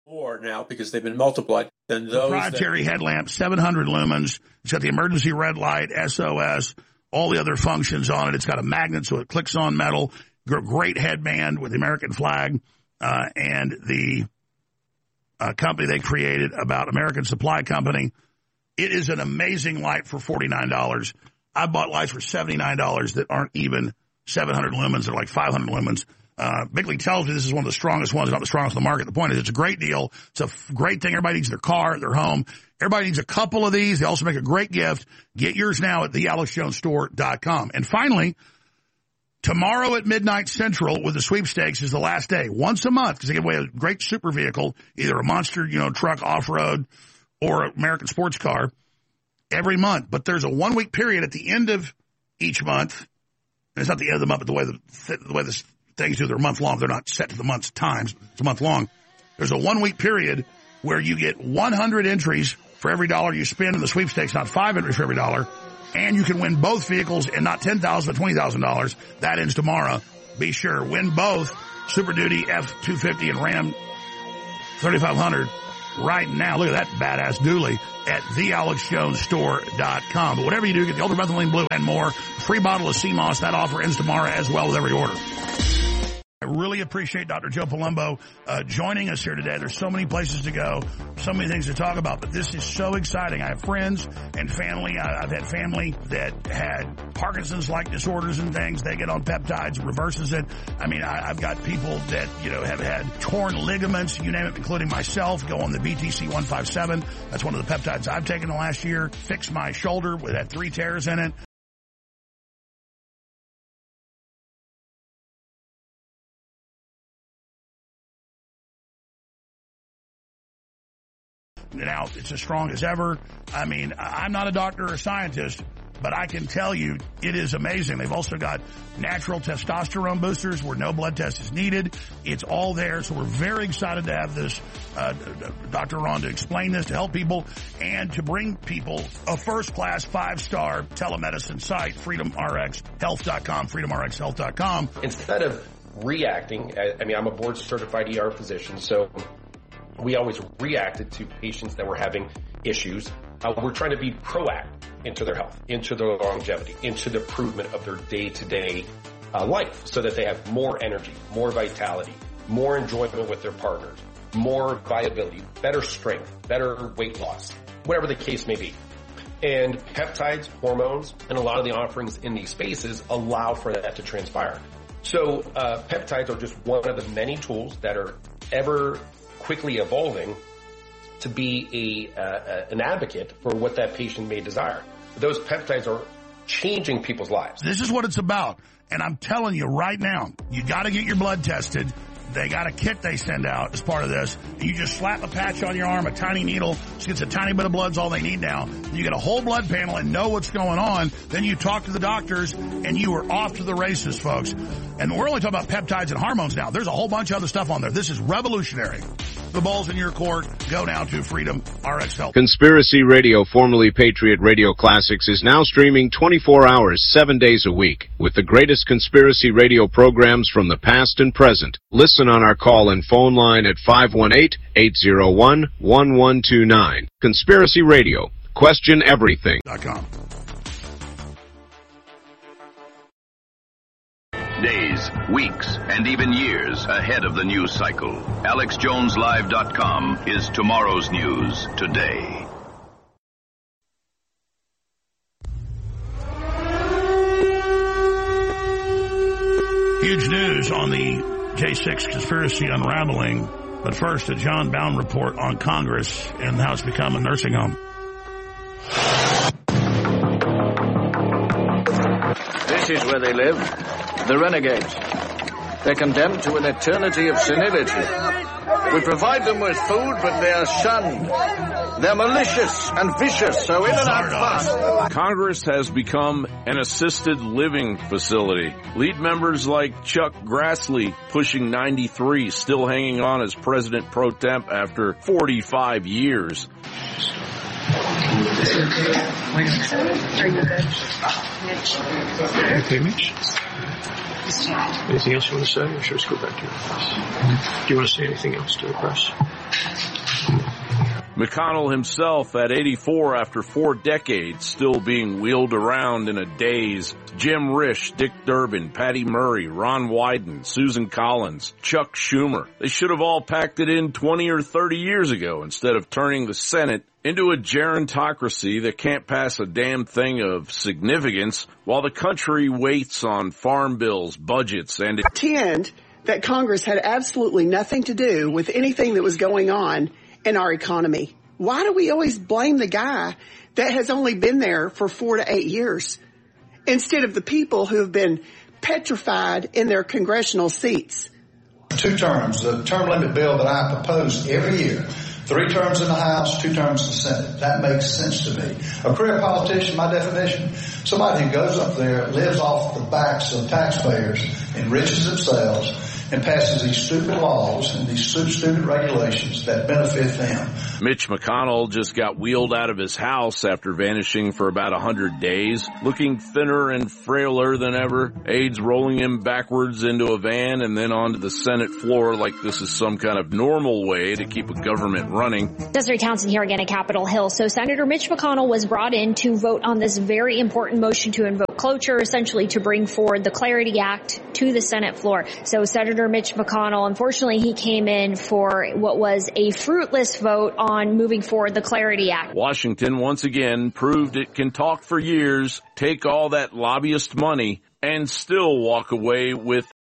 more now because they've been multiplied than those. Proprietary headlamp, 700 lumens. It's got the emergency red light, SOS, all the other functions on it. It's got a magnet so it clicks on metal. Great headband with the American flag and the company they created about American Supply Company. It is an amazing light for $49. I bought lights for $79 that aren't even 700 lumens. They're like 500 lumens. Bickley tells me this is one of the strongest ones, not the strongest on the market. The point is it's a great deal. It's a great thing. Everybody needs their car, their home. Everybody needs a couple of these. They also make a great gift. Get yours now at thealexjonesstore.com. And finally, tomorrow at midnight Central with the sweepstakes is the last day. Once a month, because they give away a great super vehicle, either a monster, truck, off-road, or an American sports car every month. But there's a 1 week period at the end of each month. And it's not the end of the month, but the way the things do, they're month long. They're not set to the month's times. It's a month long. There's a 1 week period where you get 100 entries for every dollar you spend in the sweepstakes, not 5 entries for every dollar. And you can win both vehicles and not $10,000 but $20,000. That ends tomorrow. Be sure. Win both Super Duty F-250 and Ram 3500 right now. Look at that badass dually at thealexjonesstore.com. But whatever you do, get the ultramethylene blue and more. Free bottle of CMOS. That offer ends tomorrow as well with every order. I really appreciate Dr. Joe Palumbo joining us here today. There's so many places to go, so many things to talk about, but this is so exciting. I have friends and family. I've had family that had Parkinson's-like disorders and things. They get on peptides, reverses it. I mean, I've got people that, have had torn ligaments, you name it, including myself, go on the BTC 157. That's one of the peptides I've taken the last year. Fixed my shoulder. It had 3 tears in it. Now, it's as strong as ever. I mean, I'm not a doctor or a scientist, but I can tell you it is amazing. They've also got natural testosterone boosters where no blood test is needed. It's all there, so we're very excited to have this, Dr. Ron, to explain this, to help people, and to bring people a first-class 5-star telemedicine site, freedomrxhealth.com, freedomrxhealth.com. Instead of reacting, I'm a board-certified ER physician, so we always reacted to patients that were having issues. We're trying to be proactive into their health, into their longevity, into the improvement of their day-to-day life so that they have more energy, more vitality, more enjoyment with their partners, more viability, better strength, better weight loss, whatever the case may be. And peptides, hormones, and a lot of the offerings in these spaces allow for that to transpire. So peptides are just one of the many tools that are ever quickly evolving to be an advocate for what that patient may desire. Those peptides are changing people's lives. This is what it's about. And I'm telling you right now, you got to get your blood tested. They got a kit they send out as part of this. You just slap a patch on your arm, a tiny needle. Just gets a tiny bit of blood's all they need now. You get a whole blood panel and know what's going on. Then you talk to the doctors, and you are off to the races, folks. And we're only talking about peptides and hormones now. There's a whole bunch of other stuff on there. This is revolutionary. The ball's in your court. Go now to Freedom RX Health. Conspiracy Radio, formerly Patriot Radio Classics, is now streaming 24 hours, 7 days a week, with the greatest conspiracy radio programs from the past and present. Listen on our call and phone line at 518-801-1129. Conspiracy Radio. Question everything. Days, weeks, and even years ahead of the news cycle. AlexJonesLive.com is tomorrow's news today. Huge news on the J6 conspiracy unraveling. But first, a John Bowne report on Congress and how it's become a nursing home. This is where they live. The renegades. They're condemned to an eternity of senility. We provide them with food, but they are shunned. They're malicious and vicious, so in and out fast. Congress has become an assisted living facility. Lead members like Chuck Grassley, pushing 93, still hanging on as president pro temp after 45 years. Are you good? Okay, Mitch. Anything else you want to say, or should we go back to your office? Do you want to say anything else to the press? McConnell himself at 84 after 4 decades, still being wheeled around in a daze. Jim Risch, Dick Durbin, Patty Murray, Ron Wyden, Susan Collins, Chuck Schumer. They should have all packed it in 20 or 30 years ago instead of turning the Senate into a gerontocracy that can't pass a damn thing of significance while the country waits on farm bills, budgets, and... Pretend that Congress had absolutely nothing to do with anything that was going on in our economy. Why do we always blame the guy that has only been there for 4 to 8 years instead of the people who have been petrified in their congressional seats? 2 terms, the term limit bill that I propose every year. 3 terms in the House, 2 terms in the Senate. That makes sense to me. A career politician, my definition, somebody who goes up there, lives off the backs of taxpayers, enriches themselves, and passes these stupid laws and these stupid regulations that benefit them. Mitch McConnell just got wheeled out of his house after vanishing for about 100 days, looking thinner and frailer than ever. Aides rolling him backwards into a van and then onto the Senate floor like this is some kind of normal way to keep a government running. Desiree Townsend here again at Capitol Hill. So Senator Mitch McConnell was brought in to vote on this very important motion to invoke cloture, essentially to bring forward the Clarity Act to the Senate floor. So Senator Mitch McConnell, unfortunately, he came in for what was a fruitless vote on moving forward the Clarity Act. Washington once again proved it can talk for years, take all that lobbyist money, and still walk away with